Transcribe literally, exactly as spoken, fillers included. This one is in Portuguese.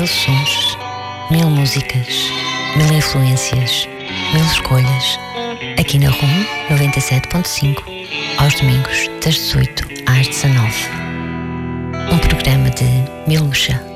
mil sons, mil músicas, mil influências, mil escolhas. Aqui na RUM noventa e sete ponto cinco, aos domingos das dezoito às dezanove. Um programa de Miluxa.